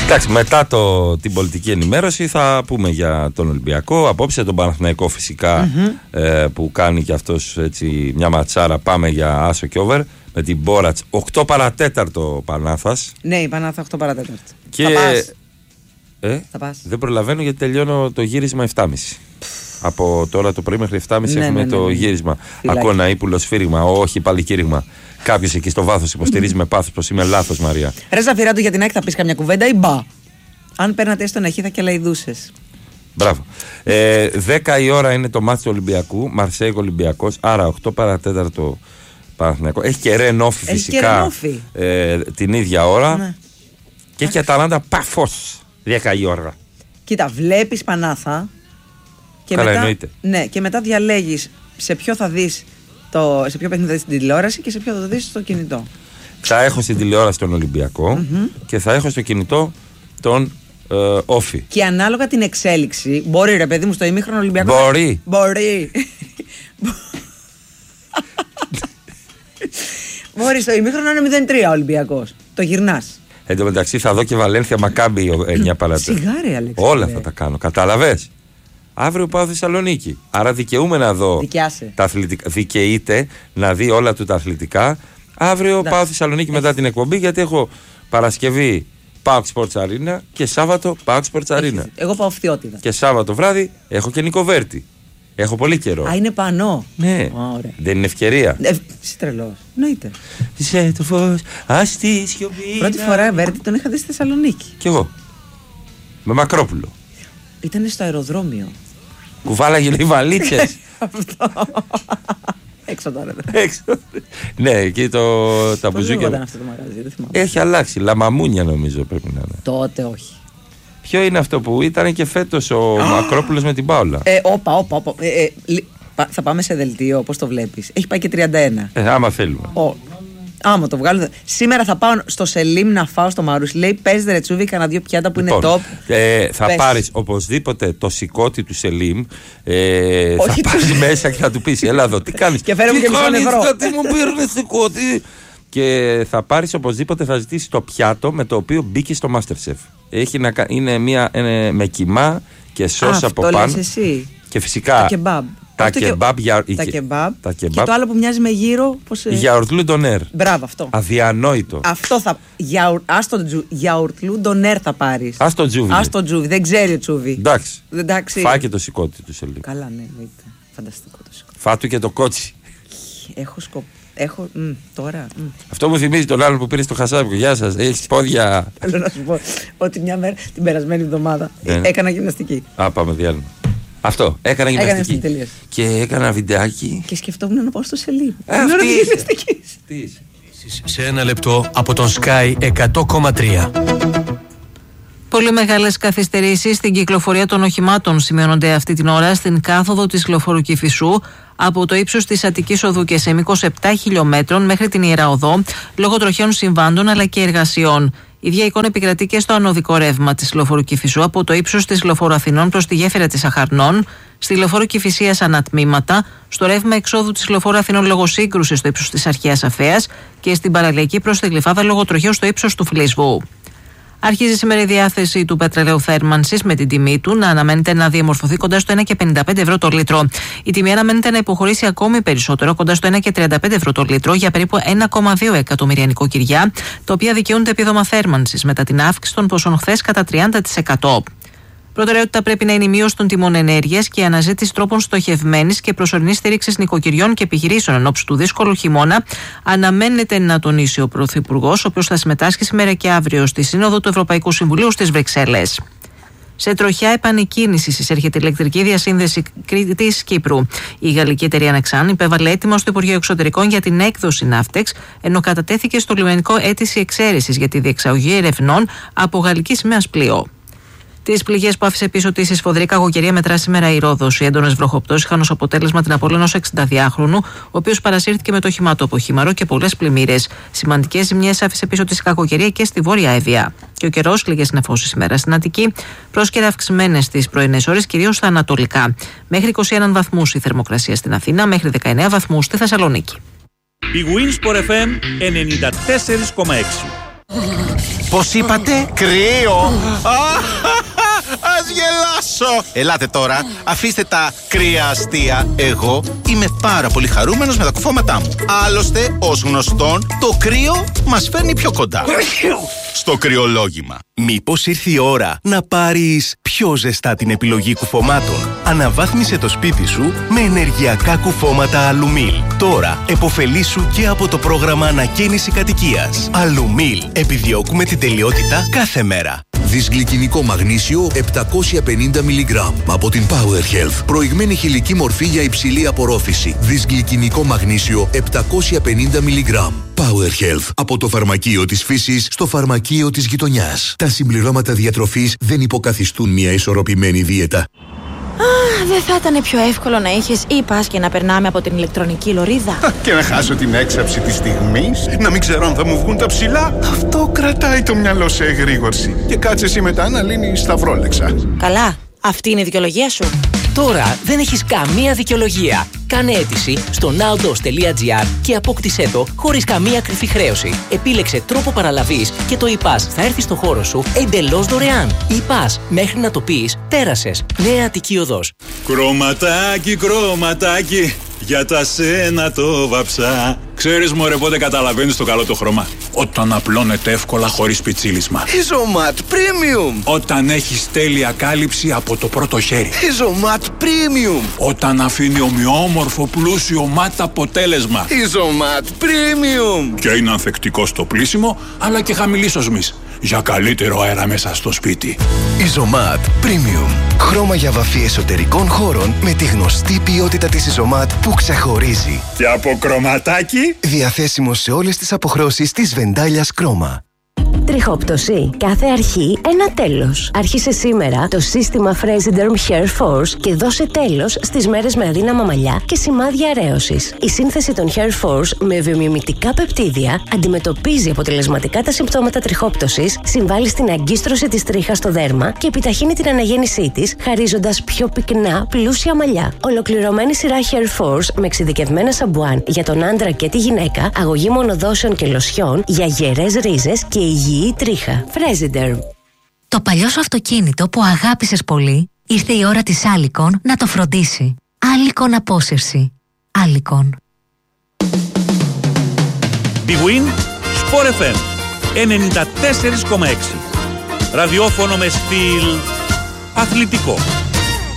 Εντάξει, μετά την πολιτική ενημέρωση θα πούμε για τον Ολυμπιακό. Απόψε τον Παναθηναϊκό φυσικά, που κάνει και αυτός έτσι μια ματσάρα. Πάμε για άσο και over με την Μπόρατς 8 παρατέταρτο Πανάθας. Ναι, η Πανάθα 8 παρατέταρτο. Και... Θα πας. Δεν προλαβαίνω γιατί τελειώνω το γύρισμα 7.30. Από τώρα το πρωί μέχρι 7.30 έχουμε το γύρισμα. Ακούω ένα ύπουλο σφύριγμα, όχι πάλι κήρυγμα. Κάποιος εκεί στο βάθος υποστηρίζει με πάθος πως είμαι λάθος, Μαρία. Ρε Ζαφυράτου, για την ΑΕΚ θα πεις καμιά κουβέντα ή μπα? Αν παίρνατε έστω να θα κελαϊδούσες. Μπράβο. 10 η ώρα είναι το μάτς του Ολυμπιακού, Μαρσέικ Ολυμπιακός, άρα 8 παρατέταρτο Παναθηναϊκό. Έχει και Ρενόφι φυσικά την ίδια ώρα. Ναι. Και έχει Αταλάντα Παφός 10 η ώρα. Κοίτα, βλέπεις Πανάθα. Και καλά, μετά, εννοείται. Ναι, και μετά διαλέγεις σε ποιο θα δεις σε ποιο παιχνίδι θα δεις την τηλεόραση και σε ποιο θα το δεις στο κινητό. Θα έχω στην τηλεόραση τον Ολυμπιακό και θα έχω στο κινητό τον Όφη. Και ανάλογα την εξέλιξη, μπορεί ρε παιδί μου στο ημίχρονο Ολυμπιακό. Μπορεί. Μπορεί στο ημίχρονο να είναι 0-3 ο Ολυμπιακός. Το γυρνάς. Εν τω μεταξύ θα δω και Βαλένθια Μακάμπι 9 παρατέταρτο. Σιγάρε, Αλέξη. Όλα θα τα κάνω. Κατάλαβες. Αύριο πάω Θεσσαλονίκη. Άρα δικαιούμαι να δω. Τα αθλητικά. Δικαιείται να δει όλα του τα αθλητικά. Αύριο πάω Θεσσαλονίκη μετά την εκπομπή, γιατί έχω Παρασκευή PAOK Sports Arena και Σάββατο PAOK Sports Arena. Εγώ πάω Φθιώτιδα. Και Σάββατο βράδυ έχω και Νικοβέρτη. Έχω πολύ καιρό. Α, είναι πανό. Ναι. Ωραία. Δεν είναι ευκαιρία. Είσαι τρελός. Εννοείται. Είσαι το φως, αστή σιωπή. Πρώτη φορά Βέρτη τον είχα δει στη Θεσσαλονίκη. Κι εγώ. Με Μακρόπουλο. Ήταν στο αεροδρόμιο. Κουβάλαγε οι βαλίτσες. Αυτό. Έξω τώρα. Έξω. Ναι, εκεί τα μπουζούκια. Δεν αυτό το μαγαζί, δεν θυμάμαι. Έχει αλλάξει. Λαμαμούνια νομίζω πρέπει να είναι. Τότε όχι. Ποιο είναι αυτό που ήταν και φέτος ο Μακρόπουλος με την Πάολα? Όπα. Θα πάμε σε δελτίο, πώς το βλέπεις? Έχει πάει και 31. Άμα θέλουμε. Άμα το βγάλω. Σήμερα θα πάω στο Σελίμ να φάω στο Μαρούσι. Λέει παίζει ρετσούβι, κανένα 2 πιάτα που είναι top. Θα πάρεις οπωσδήποτε το σηκώτη του Σελίμ. Θα πάρεις μέσα και θα του πεις: έλα εδώ, τι κάνεις? Και φέρε μου και μισό ευρώ. Γιατί μου πήρνε σηκώτη? Και θα πάρεις οπωσδήποτε, θα ζητήσεις το πιάτο με το οποίο μπήκε στο Masterchef. Είναι με κιμά και σως από πάνω. Αυτό λες εσύ. Και φυσικά τα κεμπάμπ. Και το άλλο που μοιάζει με γύρο. Γιαουρτλού ντονέρ. Μπράβο, αυτό. Αδιανόητο. Αυτό θα. Γιαουρτλού ντονέρ θα πάρεις. Ας το τζούβι. Δεν ξέρει ο Τσούβι. Εντάξει. Φάει και το σηκώτη του σε λίγο. Καλά, ναι, φανταστικό το σηκώτη. Φάτου και το κότσι. Έχω τώρα. Αυτό μου θυμίζει τον άλλον που πήρε στο Χασάπικο. Γεια σας, έχεις πόδια? Θέλω να σου πω ότι μια μέρα την περασμένη εβδομάδα έκανα γυμναστική. Πάμε διάλειμμα. Αυτό, έκανα γυμναστική. Και έκανα βιντεάκι. Και σκεφτόμουν να πάω στο Σελίμ. Σε ένα λεπτό από τον Sky 100,3. Πολύ μεγάλες καθυστερήσεις στην κυκλοφορία των οχημάτων σημειώνονται αυτή την ώρα στην κάθοδο της Λεωφόρου Κηφισού από το ύψος της Αττικής Οδού και σε μήκος 7 χιλιόμετρων μέχρι την Ιερά Οδό, λόγω τροχαίων συμβάντων αλλά και εργασιών. Η ίδια εικόνα επικρατεί και στο ανωδικό ρεύμα της Λεωφόρου Κηφισού από το ύψος της Λεωφόρου Αθηνών προς τη γέφυρα της Αχαρνών, στη Λεωφόρου Κηφισίας ανατμήματα, στο ρεύμα εξόδου της Λεωφόρου Αθηνών λόγω σύγκρουσης στο ύψος της Αρχαίας Αφέας και στην παραλιακή προς τη Γλυφάδα λόγω τροχαίου στο ύψος του Φλίσβου. Αρχίζει σήμερα η διάθεση του πετρελαίου θέρμανσης με την τιμή του να αναμένεται να διαμορφωθεί κοντά στο 1,55 ευρώ το λίτρο. Η τιμή αναμένεται να υποχωρήσει ακόμη περισσότερο κοντά στο 1,35 ευρώ το λίτρο για περίπου 1,2 εκατομμύρια νοικοκυριά, τα οποία δικαιούνται επίδομα θέρμανσης μετά την αύξηση των ποσών χθες κατά 30%. Προτεραιότητα πρέπει να είναι η μείωση των τιμών ενέργειας και η αναζήτηση τρόπων στοχευμένης και προσωρινής στήριξης νοικοκυριών και επιχειρήσεων εν ώψη του δύσκολου χειμώνα, αναμένεται να τονίσει ο Πρωθυπουργός, ο οποίος θα συμμετάσχει σήμερα και αύριο στη Σύνοδο του Ευρωπαϊκού Συμβουλίου στις Βρυξέλλες. Σε τροχιά επανεκκίνηση εισέρχεται η ηλεκτρική διασύνδεση Κρήτης Κύπρου. Η γαλλική εταιρεία Νεξάν υπέβαλε έτοιμο στο Υπουργείο Εξωτερικών για την έκδοση Ναύτεξ, ενώ κατατέθηκε στο λιμενικό αίτηση εξαίρεσης για τη διεξαγωγή ερευνών από γαλλική σημαία πλοίο. Τις πληγές που άφησε πίσω της η σφοδρή κακοκαιρία μετρά σήμερα η Ρόδος. Οι έντονες βροχοπτώσεις είχαν ως αποτέλεσμα την απώλεια ενός 62χρονου, ο οποίος παρασύρθηκε με το όχημά του από χειμαρό και πολλές πλημμύρες. Σημαντικές ζημιές άφησε πίσω της κακοκαιρία και στη Βόρεια Εύβοια. Και ο καιρός, λίγες νεφώσεις σήμερα στην Αττική, πρόσκαιρα αυξημένες τις πρωινές ώρες, κυρίως στα ανατολικά. Μέχρι 21 βαθμούς η θερμοκρασία στην Αθήνα, μέχρι 19 βαθμούς στη Θεσσαλονίκη. Η Winsport FM 94,6. Πώς είπατε? Κρύο. Ας γελάσω. Ελάτε τώρα, αφήστε τα κρύα αστεία. Εγώ είμαι πάρα πολύ χαρούμενος με τα κουφώματά μου. Άλλωστε, ως γνωστόν, το κρύο μας φέρνει πιο κοντά στο κρυολόγημα. Μήπως ήρθε η ώρα να πάρεις πιο ζεστά την επιλογή κουφωμάτων? Αναβάθμισε το σπίτι σου με ενεργειακά κουφώματα Αλουμίλ. Τώρα επωφελήσου και από το πρόγραμμα ανακαίνιση κατοικίας. Αλουμίλ. Επιδιώκουμε την τελειότητα κάθε μέρα. Δυσγλυκινικό μαγνήσιο 750 mg από την Power Health. Προηγμένη χηλική μορφή για υψηλή απορρόφηση. Δυσγλυκινικό μαγνήσιο 750 mg. Power Health. Από το φαρμακείο της φύσης στο φαρμακείο της γειτονιάς. Τα συμπληρώματα διατροφής δεν υποκαθιστούν μια ισορροπημένη δίαιτα. Δεν θα ήταν πιο εύκολο να είχες e-pass και να περνάμε από την ηλεκτρονική λωρίδα? Και να χάσω την έξαψη της στιγμής, να μην ξέρω αν θα μου βγουν τα ψηλά. Αυτό κρατάει το μυαλό σε εγρήγορση. Και κάτσε εσύ μετά να λύνεις σταυρόλεξα. Καλά, αυτή είναι η δικαιολογία σου. Τώρα δεν έχεις καμία δικαιολογία. Κάνε αίτηση στο nowdos.gr και απόκτησέ το χωρίς καμία κρυφή χρέωση. Επίλεξε τρόπο παραλαβής και το e-pass θα έρθει στο χώρο σου εντελώς δωρεάν. E-pass, μέχρι να το πεις, πέρασες. Νέα Αττική Οδός. Κρωματάκι, κρωματάκι, για τα σένα το βαψά. Ξέρεις μωρέ πότε καταλαβαίνεις το καλό το χρώμα? Όταν απλώνεται εύκολα χωρίς πιτσίλισμα. Isomat Premium. Όταν έχεις τέλεια κάλυψη από το πρώτο χέρι. Isomat Premium. Όταν αφήνει ομοιόμορφο πλούσιο ματ αποτέλεσμα. Isomat Premium. Και είναι ανθεκτικό στο πλύσιμο αλλά και χαμηλής οσμής, για καλύτερο αέρα μέσα στο σπίτι. Isomat Premium. Χρώμα για βαφή εσωτερικών χώρων με τη γνωστή ποιότητα της Isomat που ξεχωρίζει. Και από κρωματάκι. Διαθέσιμο σε όλες τις αποχρώσεις της Βεντάλιας Κρόμα. Τριχόπτωση. Κάθε αρχή ένα τέλος. Άρχισε σήμερα το σύστημα Fresiderm Hair Force και δώσε τέλος στις μέρες με αδύναμα μαλλιά και σημάδια αρέωσης. Η σύνθεση των Hair Force με βιομιμητικά πεπτίδια αντιμετωπίζει αποτελεσματικά τα συμπτώματα τριχόπτωσης, συμβάλλει στην αγκίστρωση της τρίχας στο δέρμα και επιταχύνει την αναγέννησή της, χαρίζοντας πιο πυκνά, πλούσια μαλλιά. Ολοκληρωμένη σειρά Hair Force με εξειδικευμένα σαμπουάν για τον άντρα και τη γυναίκα, αγωγή μονοδόσεων και λοσιών για γερές ρίζες και υγιή τρίχα. Fresiderm. Το παλιό σου αυτοκίνητο που αγάπησες πολύ, ήρθε η ώρα της Alicon να το φροντίσει. Alicon απόσυρση. Alicon. Big Win, Sport FM 94,6. Ραδιόφωνο με στυλ αθλητικό.